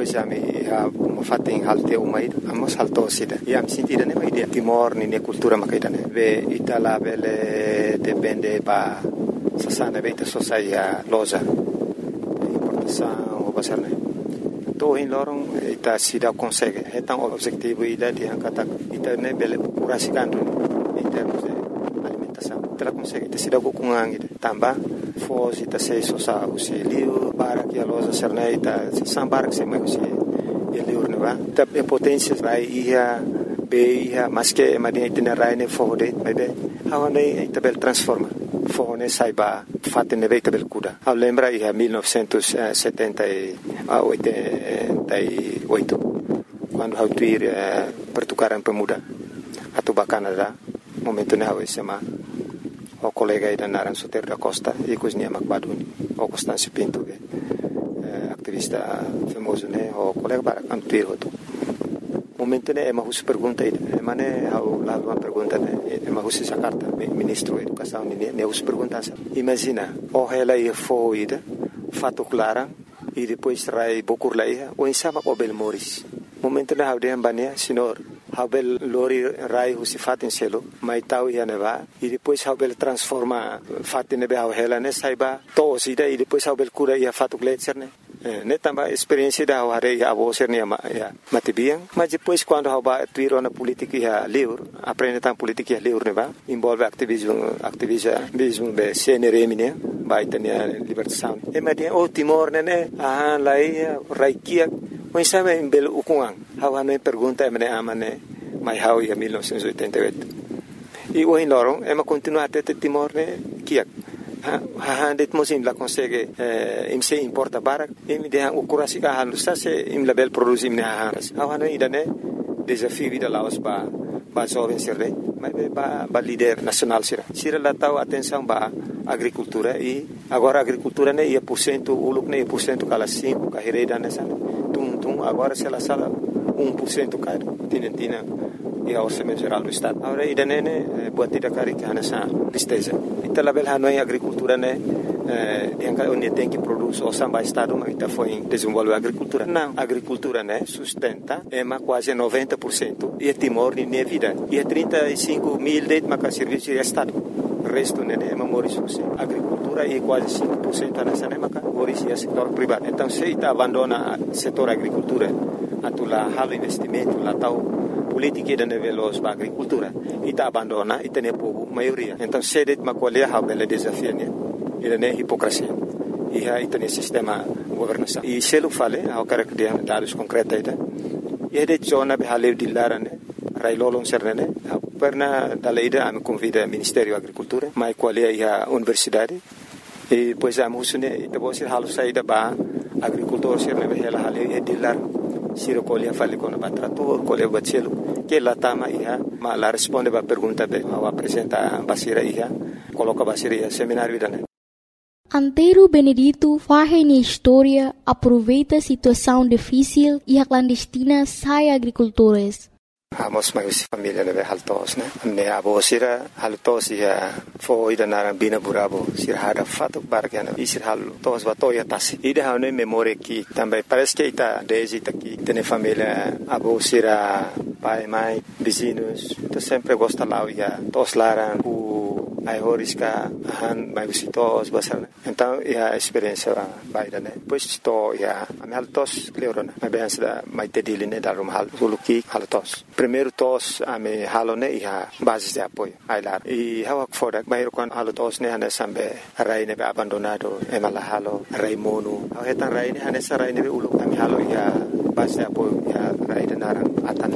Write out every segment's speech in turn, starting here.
depois uma fato em halte uma ida amos halto sida am sentida ne ide Timor ni cultura makaida ne ve itala bele depende ba sasana beta sosaia loja importação o basarne to in lorong ita sida consegue então o objetivo ida de hankata ita ne bele curasikandu em termos de alimentação ela consegue te sida gokungang tamba foz ita sei sosa o se liu para que a loja serna ita sambar que se mai se liu ne va ta potência vai ia beia mas que madia itinerário ne fode bebe hawane ita bel transforma fone saiba fatte ne veita bel kuda a lembra ia 1988 quando hau tuir pertukaran pemuda atau Canada momento ne hau sema o colega ida naran Soter da Costa e cozinha Macbaduni o Constâncio Pinto ativista famoso ne o colega para antuir hoto momento ne ema hus pergunta ida emane hau lá uma pergunta ne ema hus essa carta ministro da educação ne hus pergunta imagina o ela ia foida fato clara e depois rai bokur laia o insama o bel moris momento ne hau de ambania senhor Habel lori rai husi fatin selo mai tau ia neva e depois habel transforma fatin nebe hau hela ne saiba to sida e depois habel cura ia fatu gletser ne tamba experiência da hare ia avoser ne ya matibiang mas depois quando haba tuiro na política ia livre aprende tam política ia livre neva envolve ativismo be CNRM ne vai ter libertação e madia o Timor ne lai raikia o insama em belo ukungang hau hanoi pergunta emane amane mai hau ia 1988 e o inorong ema continua até Timor ne kiak det mosim la consegue imse importa barak emi de o kurasi ka halu se im label produzim ne haras hau hanoi idane desafio vida laos ba jovem sirre mas ba líder nacional sira la tau atenção ba agricultura e agora agricultura ne ia % uluk ne % kala 5 ka hereda ne sana tum agora se la sala 1% caro tinentina e a orçamento geral do estado agora ida ne buatida cari que hanasa tristeza ita label hanoi agricultura ne yang onde tem que produz o samba estado mas ita foi desenvolver agricultura não agricultura ne sustenta ma quase 90% e Timor ne vida e 35 mil de maka serviço de estado resto ne moris agricultura e quase 5% nessa ne maka moris e setor privado então se ita abandona setor agricultura atula halo investimento la tau politica da veloz ba agricultura ita abandona ita ne povo maioria então sedet makolia ha bela desafio ne ida ne hipocrisia e ha ita ne sistema governação e se lo fale ao cara que dá dados concretos ida e de zona be hale dillara ne rai lolon sernene perna daleida am convida Ministério Agricultura mai qualia ia universidade e pois am husune ita bosir halu saida ba agricultor serne be hela hale e dillar siro colia fale con batrator colia bacelo que la tama ia ma la risponde ba pergunta be ao apresenta basira ia coloca basira ia seminário idane Antero Benedito farra na história aproveita a situação difícil e a clandestina sai agricultores. Amos mais família ne haltos ne abo sira haltos ia foi da narambina burabo sira hada fato bargana isir haltos batoya tasi ida hane memória que também parece que ita desde aqui tem família abo sira pai mãe vizinhos to sempre gosta lá ia tos laran ai horiska han mai visitos basar então a experiência vai da né pois to ia am haltos cleorona mas bem da mai tediline da rum hal suluki haltos primeiro tos ame halone ia bases de apoio ai lá e hawa foda mai kon haltos ne hane sambe rai ne abandonado e mala halo rai mono hetan rai ne hane sarai ne ulu ame halo ia base de apoio ia rai de naran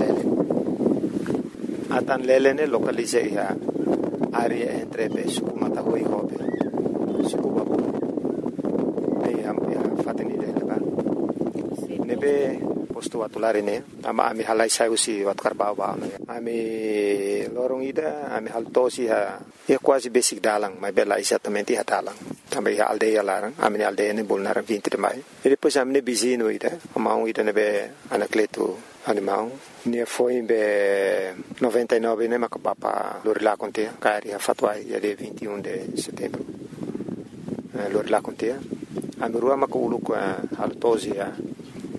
atan lele ne localize ia área entre suku matahoi hobe suku babu e am fateni de ba nebe posto atulare ne ama ami halai sai usi wat karbau ba ami lorong ida ami haltosi ha quase basic dalang mai bela exatamente ha dalang também a aldeia larang ami aldeia ne bolnar 20 de mai e depois ami bizino ida amau ida nebe anacleto animal ne foi be 99 ne makapapa lorila contea cari a fatwai ya de 21 de setembro lorila contea ami rua makulu ko haltosi